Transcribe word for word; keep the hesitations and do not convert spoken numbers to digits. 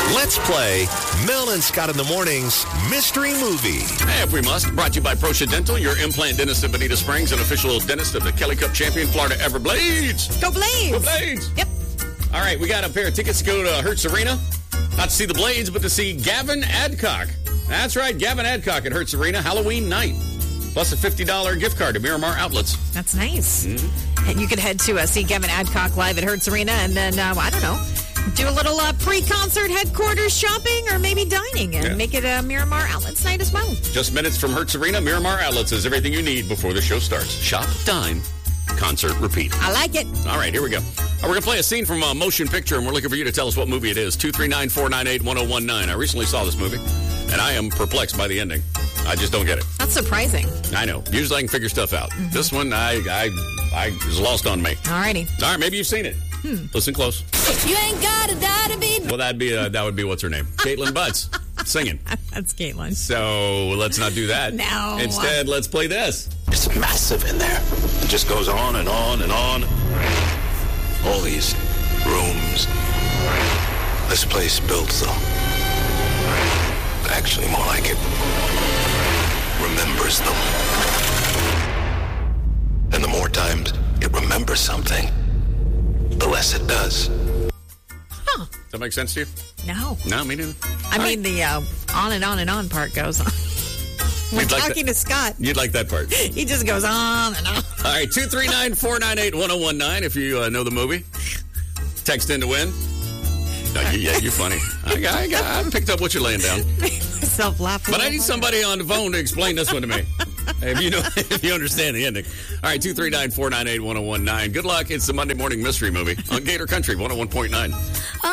Let's play Mel and Scott in the Morning's Mystery Movie. Hey, if we must. Brought to you by Proscia Dental, your implant dentist of Bonita Springs, and official dentist of the Kelly Cup champion, Florida Everblades. Go Blades! Go Blades! Yep. All right, we got a pair of tickets to go to Hertz Arena. Not to see the Blades, but to see Gavin Adcock. That's right, Gavin Adcock at Hertz Arena, Halloween night. Plus a fifty dollars gift card to Miramar Outlets. That's nice. Mm-hmm. And you could head to uh, see Gavin Adcock live at Hertz Arena and then, uh, I don't know, do a little uh, pre-concert headquarters shopping or maybe dining and Yeah. make it a Miramar Outlets night as well. Just minutes from Hertz Arena, Miramar Outlets is everything you need before the show starts. Shop, dine, concert, repeat. I like it. All right, here we go. Uh, we're going to play a scene from a motion picture, and we're looking for you to tell us what movie it is. two three nine, four nine eight, one oh one nine. I recently saw this movie, and I am perplexed by the ending. I just don't get it. That's surprising. I know. Usually I can figure stuff out. Mm-hmm. This one, I, I, I was lost on me. All righty. All right, maybe you've seen it. Hmm. Listen close. You ain't gotta die to be. Well, that'd be, uh, that would be, what's her name? Caitlin Butts singing. That's Caitlin. So let's not do that. No. Instead, let's play this. It's massive in there. It just goes on and on and on. All these rooms. This place built them. Actually, more like it remembers them. And the more times it remembers something, the less it does. Huh. Does that make sense to you? No. No, me neither. I All mean, right. the uh, on and on and on part goes on. We're You'd like talking that- to Scott. You'd like that part. He just goes on and on. All right, two three nine, four nine eight, one oh one nine if you uh, know the movie. Text in to win. No, you, yeah, you're funny. I, got, I, got, I picked up what you're laying down. Myself laughing. But I need somebody on the phone to explain this one to me. If you know, if you understand the ending. All right, two three nine, four nine eight, one oh one nine. Good luck. It's the Monday Morning Mystery Movie on Gator Country one oh one point nine.